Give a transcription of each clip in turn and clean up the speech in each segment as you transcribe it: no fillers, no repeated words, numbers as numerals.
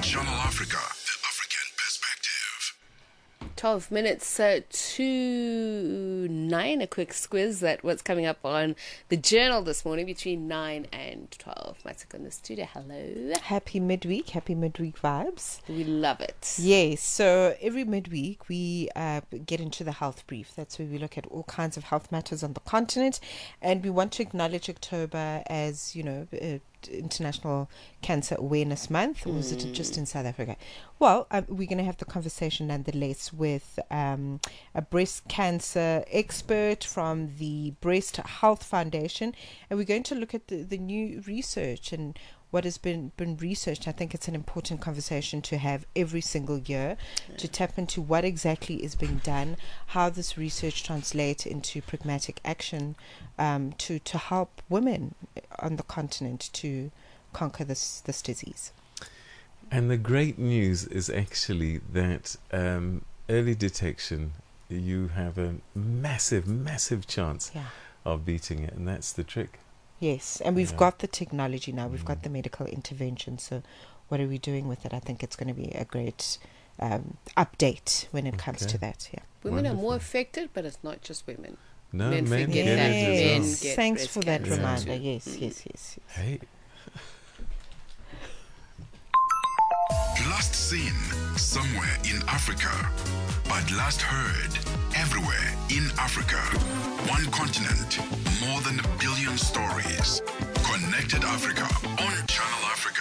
Channel Africa, the African perspective. 12 minutes to 9. A quick squiz at what's coming up on the Journal this morning between 9 and 12. Matsik in the studio. Hello. Happy midweek vibes. We love it. Yes, so every midweek we get into the health brief. That's where we look at all kinds of health matters on the continent, and we want to acknowledge October as, International Cancer Awareness Month, or is it just in South Africa? Well, we're going to have the conversation nonetheless with a breast cancer expert from the Breast Health Foundation, and we're going to look at the new research and what has been researched. I think it's an important conversation to have every single year, to tap into what exactly is being done, how this research translates into pragmatic action to help women on the continent to conquer this disease. And the great news is actually that early detection, you have a massive chance of beating it, and that's the trick. Yes, and we've got the technology now. We've got the medical intervention. So what are we doing with it? I think it's going to be a great update when it comes to that. Yeah, Women are more affected, but it's not just women. No, men men get get that. it as Men well. get Thanks breast for that cancer reminder. too. Yes. Hey, Last seen somewhere in Africa, but last heard everywhere in Africa. One continent, more than 1 billion stories. Connected Africa on Channel Africa.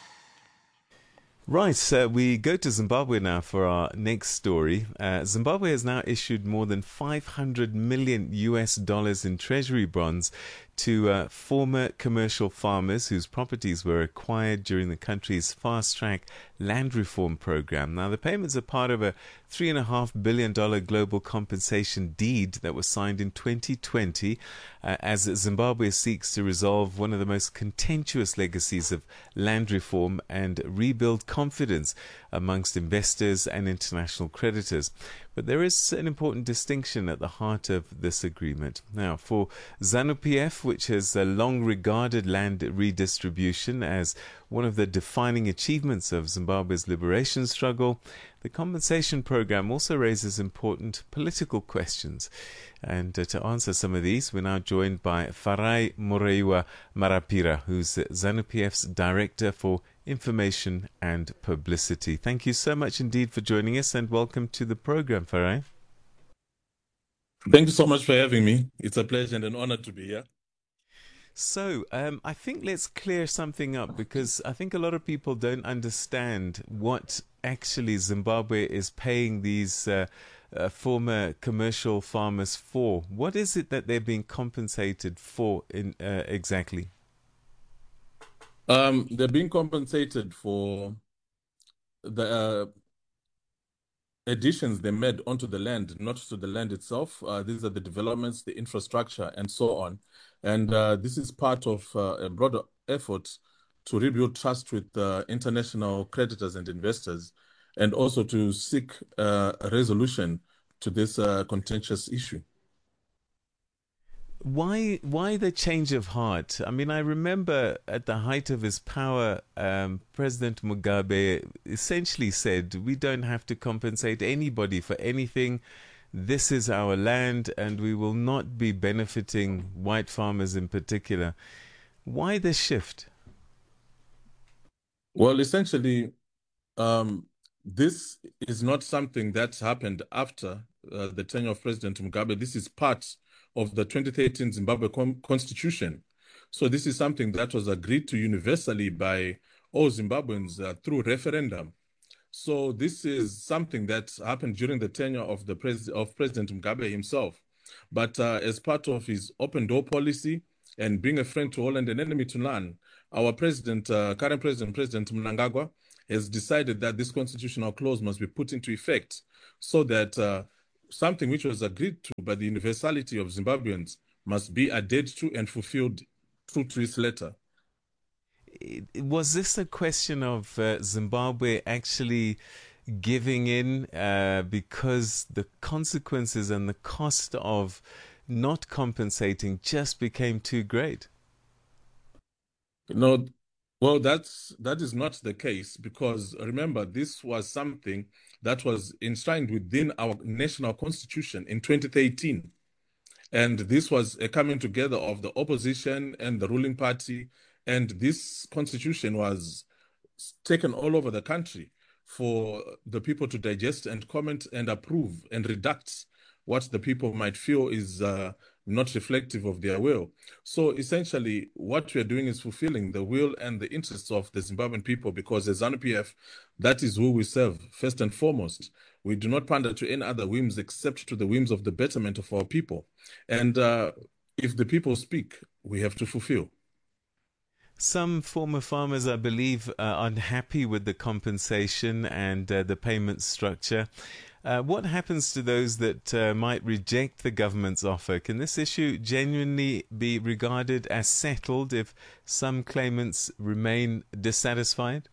right, we go to Zimbabwe now for our next story. Zimbabwe has now issued more than $500 million in treasury bonds to former commercial farmers whose properties were acquired during the country's fast-track land reform program. Now, the payments are part of a $3.5 billion global compensation deed that was signed in 2020 as Zimbabwe seeks to resolve one of the most contentious legacies of land reform and rebuild confidence amongst investors and international creditors. But there is an important distinction at the heart of this agreement. Now, for ZANU-PF, which has long regarded land redistribution as one of the defining achievements of Zimbabwe's liberation struggle, the compensation program also raises important political questions. And to answer some of these, we're now joined by Farai Mureiwa Marapira, who's ZANU-PF's Director for Information and Publicity. Thank you so much indeed for joining us, and welcome to the program, Farai. Thank you so much for having me. It's a pleasure and an honor to be here. So, I think let's clear something up, because I think a lot of people don't understand what actually Zimbabwe is paying these former commercial farmers for. What is it that they're being compensated for exactly? They're being compensated for the additions they made onto the land, not to the land itself. These are the developments, the infrastructure, and so on. And this is part of a broader effort to rebuild trust with international creditors and investors, and also to seek a resolution to this contentious issue. Why the change of heart? I mean, I remember at the height of his power, President Mugabe essentially said, we don't have to compensate anybody for anything. This is our land, and we will not be benefiting white farmers in particular. Why the shift? Well, essentially, this is not something that happened after the tenure of President Mugabe. This is part of the 2013 Zimbabwe Constitution. So this is something that was agreed to universally by all Zimbabweans through referendum. So this is something that happened during the tenure of President Mugabe himself. But as part of his open door policy and being a friend to all and an enemy to none, our president, current president, President Mnangagwa, has decided that this constitutional clause must be put into effect so that something which was agreed to by the universality of Zimbabweans must be adhered to and fulfilled true to its letter. Was this a question of Zimbabwe actually giving in because the consequences and the cost of not compensating just became too great? You know, Well, that is not the case because remember, this was something that was enshrined within our national constitution in 2013. And this was a coming together of the opposition and the ruling party. And this constitution was taken all over the country for the people to digest and comment and approve and redact what the people might feel is not reflective of their will. So essentially, what we are doing is fulfilling the will and the interests of the Zimbabwean people because as ZANU-PF, that is who we serve first and foremost. We do not pander to any other whims except to the whims of the betterment of our people. And if the people speak, we have to fulfill. Some former farmers, I believe, are unhappy with the compensation and the payment structure. What happens to those that might reject the government's offer? Can this issue genuinely be regarded as settled if some claimants remain dissatisfied?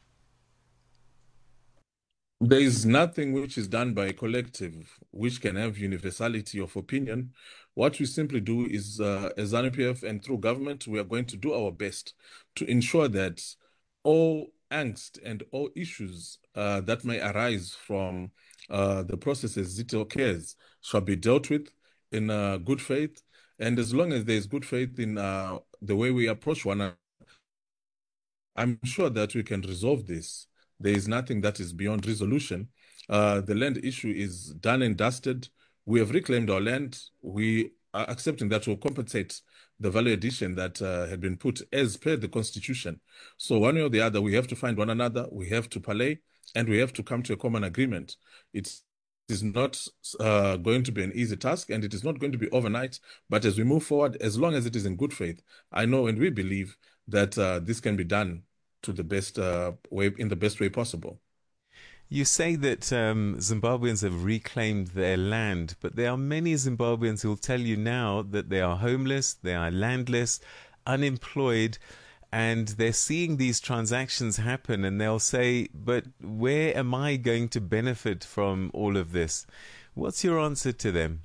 There is nothing which is done by a collective which can have universality of opinion. What we simply do is, as ZANU-PF and through government, we are going to do our best to ensure that all angst and all issues that may arise from the processes it occurs shall be dealt with in good faith. And as long as there is good faith in the way we approach one another, I'm sure that we can resolve this. There is nothing that is beyond resolution. The land issue is done and dusted. We have reclaimed our land. We are accepting that we'll compensate the value addition that had been put as per the Constitution. So one way or the other, we have to find one another, we have to parley, and we have to come to a common agreement. It is not going to be an easy task, and it is not going to be overnight. But as we move forward, as long as it is in good faith, I know and we believe that this can be done to the best way, in the best way possible. You say that Zimbabweans have reclaimed their land, but there are many Zimbabweans who will tell you now that they are homeless, they are landless, unemployed, and they're seeing these transactions happen, and they'll say, but where am I going to benefit from all of this? What's your answer to them?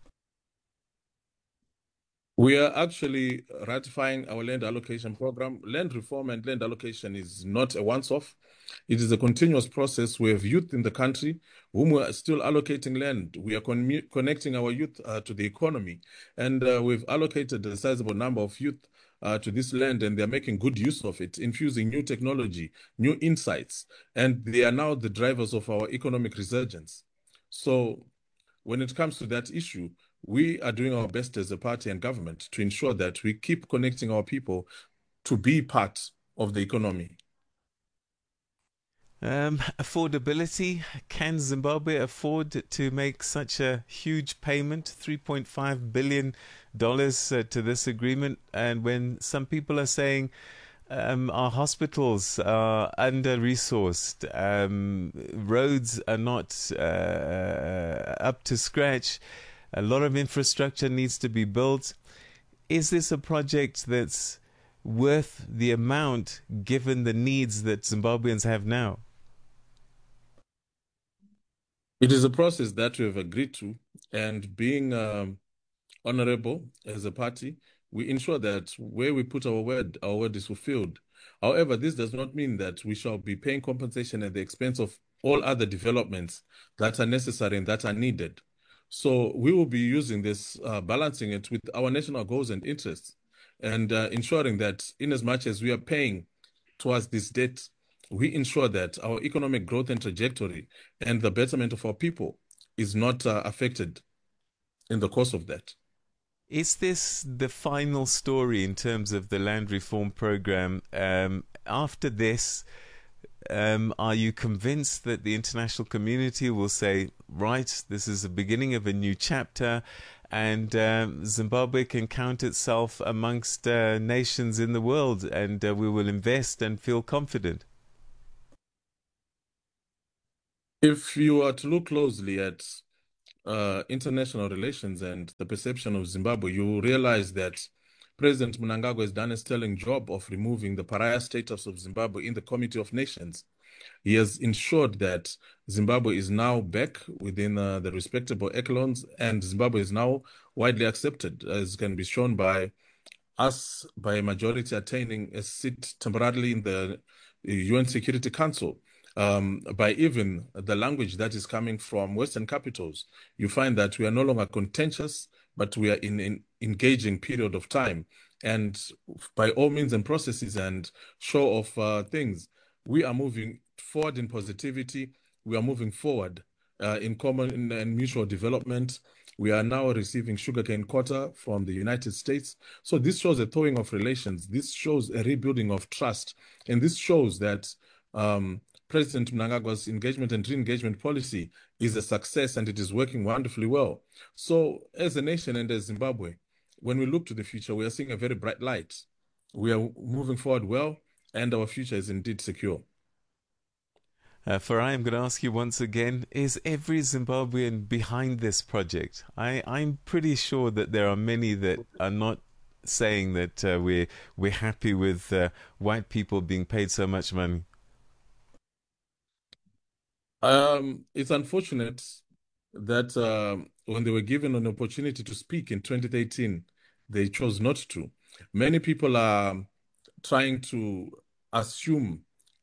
We are actually ratifying our land allocation program. Land reform and land allocation is not a once-off. It is a continuous process. We have youth in the country whom we are still allocating land. We are connecting our youth to the economy. And we've allocated a sizable number of youth to this land, and they're making good use of it, infusing new technology, new insights. And they are now the drivers of our economic resurgence. So when it comes to that issue, we are doing our best as a party and government to ensure that we keep connecting our people to be part of the economy. Affordability. Can Zimbabwe afford to make such a huge payment, $3.5 billion to this agreement? And when some people are saying our hospitals are under-resourced, roads are not up to scratch, a lot of infrastructure needs to be built. Is this a project that's worth the amount given the needs that Zimbabweans have now? It is a process that we have agreed to, and being honorable as a party, we ensure that where we put our word is fulfilled. However, this does not mean that we shall be paying compensation at the expense of all other developments that are necessary and that are needed. So we will be using this, balancing it with our national goals and interests, and ensuring that in as much as we are paying towards this debt, we ensure that our economic growth and trajectory and the betterment of our people is not affected in the course of that. Is this the final story in terms of the land reform program? After this, are you convinced that the international community will say, right, this is the beginning of a new chapter, and Zimbabwe can count itself amongst nations in the world, and we will invest and feel confident? If you are to look closely at international relations and the perception of Zimbabwe, you will realize that President Mnangagwa has done a sterling job of removing the pariah status of Zimbabwe in the Committee of Nations. He has ensured that Zimbabwe is now back within the respectable echelons, and Zimbabwe is now widely accepted, as can be shown by us by a majority attaining a seat temporarily in the UN Security Council, by even the language that is coming from Western capitals, you find that we are no longer contentious, but we are in an engaging period of time. And by all means and processes and show of things, we are moving forward in positivity. We are moving forward in common and mutual development. We are now receiving sugarcane quota from the United States. So this shows a thawing of relations. This shows a rebuilding of trust. And this shows that President Mnangagwa's engagement and re-engagement policy is a success, and it is working wonderfully well. So as a nation and as Zimbabwe, when we look to the future, we are seeing a very bright light. We are moving forward well, and our future is indeed secure. Farai, I'm going to ask you once again, is every Zimbabwean behind this project? I'm pretty sure that there are many that are not saying that we're happy with white people being paid so much money. It's unfortunate that when they were given an opportunity to speak in 2018, they chose not to. Many people are trying to assume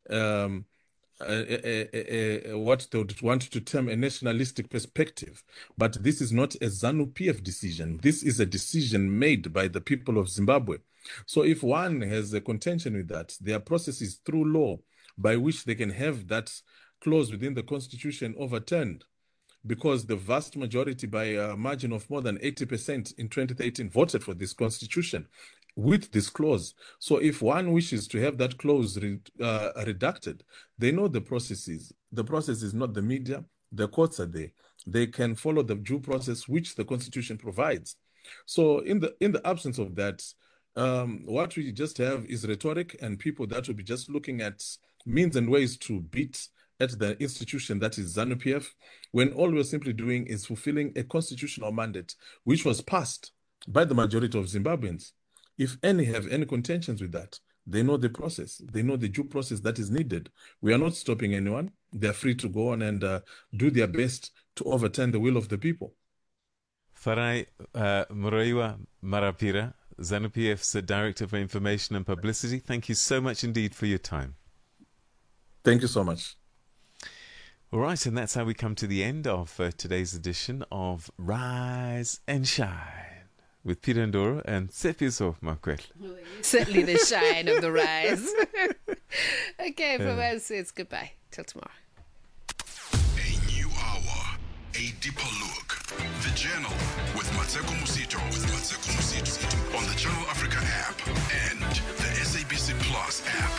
what they would want to term a nationalistic perspective. But this is not a ZANU-PF decision. This is a decision made by the people of Zimbabwe. So if one has a contention with that, there are processes through law by which they can have that clause within the constitution overturned, because the vast majority, by a margin of more than 80% in 2013, voted for this constitution with this clause. So if one wishes to have that clause redacted, they know the processes. The process is not the media. The courts are there. They can follow the due process which the constitution provides. So in the absence of that, what we just have is rhetoric and people that will be just looking at means and ways to beat at the institution that is ZANU-PF, when all we're simply doing is fulfilling a constitutional mandate which was passed by the majority of Zimbabweans. If any have any contentions with that, they know the process. They know the due process that is needed. We are not stopping anyone. They're free to go on and do their best to overturn the will of the people. Farai Muroiwa Marapira, ZANU-PF's Director for Information and Publicity, thank you so much indeed for your time. Thank you so much. All right, and that's how we come to the end of today's edition of Rise and Shine with Peter Ndoro and Tshepiso Makwetla. Certainly the shine of the rise. Okay, from us, it's goodbye. Till tomorrow. A new hour, a deeper look. The Journal with Mateko Musito. On the Channel Africa app and the SABC Plus app.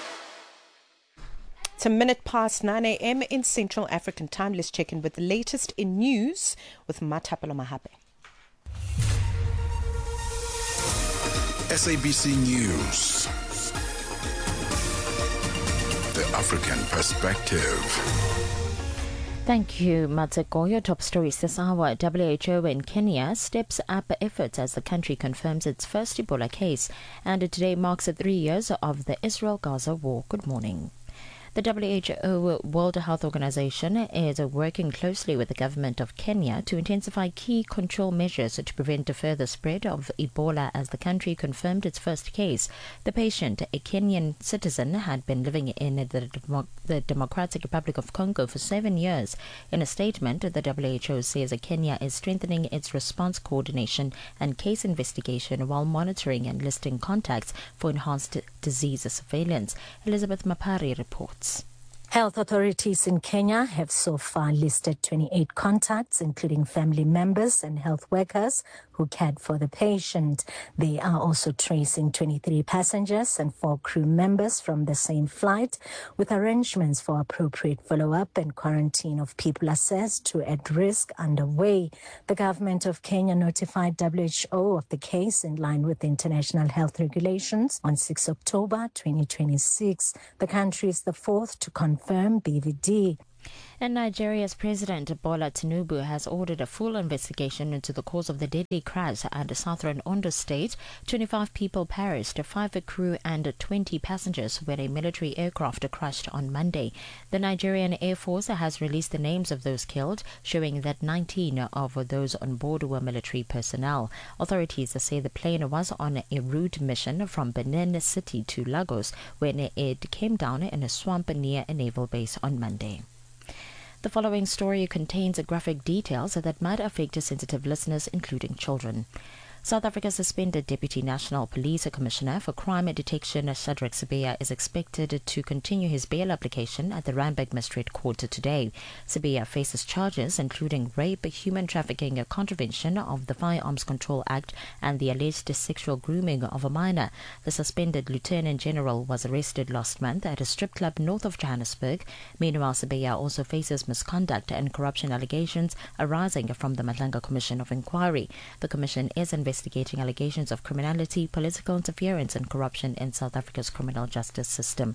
It's a minute past 9 a.m. in Central African time. Let's check in with the latest in news with Matapelo Mahape. SABC News. The African perspective. Thank you, Matseko. Your top stories this hour. WHO in Kenya steps up efforts as the country confirms its first Ebola case. And today marks 3 years of the Israel-Gaza war. Good morning. The WHO, World Health Organization, is working closely with the government of Kenya to intensify key control measures to prevent a further spread of Ebola as the country confirmed its first case. The patient, a Kenyan citizen, had been living in the Democratic Republic of Congo for 7 years. In a statement, the WHO says Kenya is strengthening its response coordination and case investigation while monitoring and listing contacts for enhanced disease surveillance. Elizabeth Mapari reports. Health authorities in Kenya have so far listed 28 contacts, including family members and health workers who cared for the patient. They are also tracing 23 passengers and 4 crew members from the same flight, with arrangements for appropriate follow-up and quarantine of people assessed to at risk underway. The government of Kenya notified WHO of the case in line with international health regulations on 6 October 2026. The country is the fourth to confirm BVD. And Nigeria's President Bola Tinubu has ordered a full investigation into the cause of the deadly crash at southern Ondo State. 25 people perished, 5 crew and 20 passengers when a military aircraft crashed on Monday. The Nigerian Air Force has released the names of those killed, showing that 19 of those on board were military personnel. Authorities say the plane was on a route mission from Benin City to Lagos when it came down in a swamp near a naval base on Monday. The following story contains graphic details that might affect sensitive listeners, including children. South Africa's suspended Deputy National Police Commissioner for Crime Detection, Shadrack Sibiya, is expected to continue his bail application at the Randburg Magistrate Court today. Sibiya faces charges including rape, human trafficking, contravention of the Firearms Control Act, and the alleged sexual grooming of a minor. The suspended Lieutenant General was arrested last month at a strip club north of Johannesburg. Meanwhile, Sibiya also faces misconduct and corruption allegations arising from the Madlanga Commission of Inquiry. The commission is investigating allegations of criminality, political interference and corruption in South Africa's criminal justice system.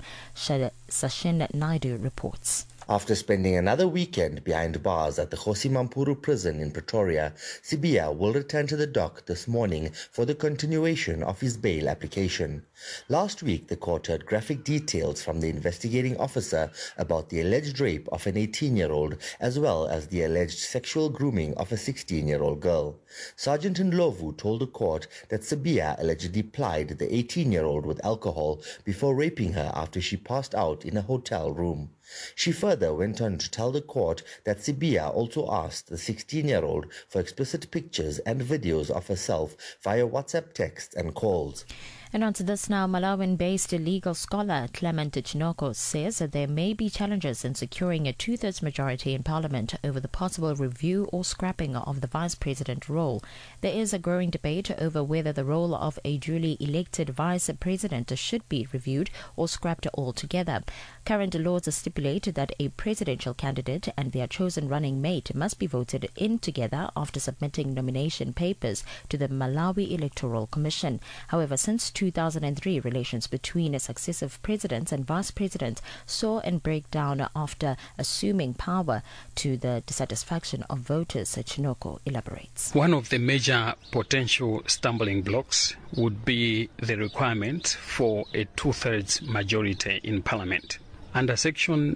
Sashin Naidu reports. After spending another weekend behind bars at the Kgosi Mampuru prison in Pretoria, Sibiya will return to the dock this morning for the continuation of his bail application. Last week, the court heard graphic details from the investigating officer about the alleged rape of an 18-year-old as well as the alleged sexual grooming of a 16-year-old girl. Sergeant Ndlovu told the court that Sibiya allegedly plied the 18-year-old with alcohol before raping her after she passed out in a hotel room. She further went on to tell the court that Sibiya also asked the 16-year-old for explicit pictures and videos of herself via WhatsApp texts and calls. And on to this now, Malawian-based legal scholar Clement Chinoko says that there may be challenges in securing a two-thirds majority in Parliament over the possible review or scrapping of the Vice President role. There is a growing debate over whether the role of a duly elected Vice President should be reviewed or scrapped altogether. Current laws stipulate that a presidential candidate and their chosen running mate must be voted in together after submitting nomination papers to the Malawi Electoral Commission. However, since 2003, relations between successive presidents and vice presidents saw and break down after assuming power to the dissatisfaction of voters. Chinoko elaborates. One of the major potential stumbling blocks would be the requirement for a two-thirds majority in Parliament. Under Section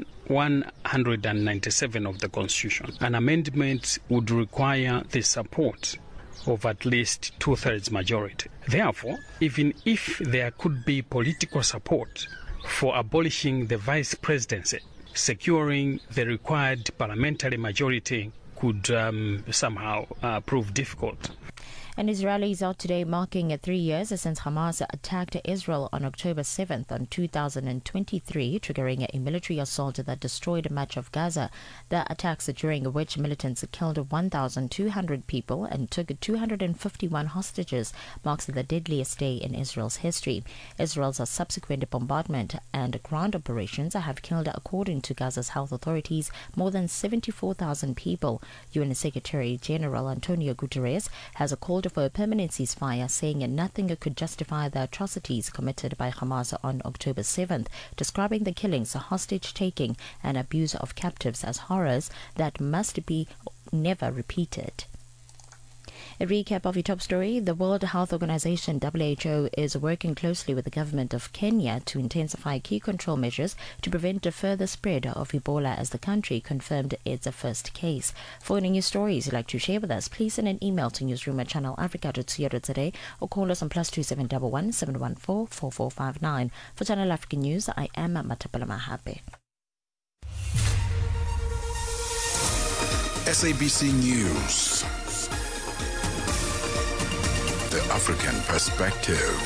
197 of the Constitution, an amendment would require the support of at least two-thirds majority. Therefore, even if there could be political support for abolishing the vice presidency, securing the required parliamentary majority could somehow prove difficult. And Israelis are today marking 3 years since Hamas attacked Israel on October 7th on 2023, triggering a military assault that destroyed much of Gaza. The attacks, during which militants killed 1,200 people and took 251 hostages, marks the deadliest day in Israel's history. Israel's subsequent bombardment and ground operations have killed, according to Gaza's health authorities, more than 74,000 people. UN Secretary General Antonio Guterres has called for a permanent ceasefire, saying nothing could justify the atrocities committed by Hamas on October 7th, describing the killings, hostage-taking and abuse of captives as horrors that must be never repeated. A recap of your top story. The World Health Organization, WHO, is working closely with the government of Kenya to intensify key control measures to prevent the further spread of Ebola as the country confirmed its first case. For any news stories you'd like to share with us, please send an email to newsroom@channelafrica.co.za or call us on +2711 714 4459. For Channel Africa News, I am Matapala Mahape. SABC News. The African Perspective.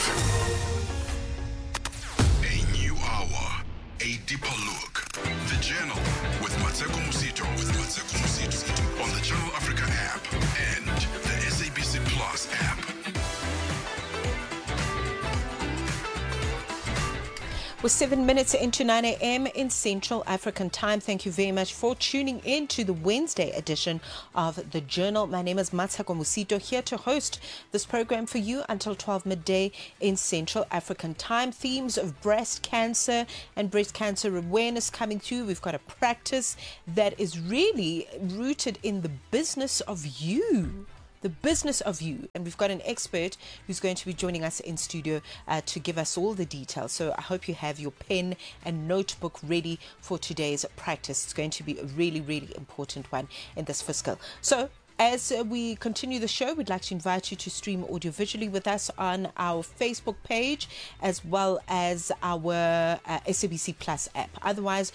A new hour, a deeper look. The Journal with Mateko Musito. On the Channel Africa app and the SABC Plus app. We're 7 minutes into 9 a.m. in Central African Time. Thank you very much for tuning in to the Wednesday edition of The Journal. My name is Matsako Musito, here to host this program for you until 12 midday in Central African Time. Themes of breast cancer and breast cancer awareness coming through. We've got a practice that is really rooted in the business of you. The business of you. And we've got an expert who's going to be joining us in studio to give us all the details. So I hope you have your pen and notebook ready for today's practice. It's going to be a really, really important one in this fiscal. So as we continue the show, we'd like to invite you to stream audiovisually with us on our Facebook page as well as our SABC Plus app. Otherwise,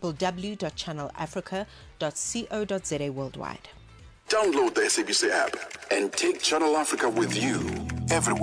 www.channelafrica.co.za worldwide. Download the SABC app and take Channel Africa with you everywhere.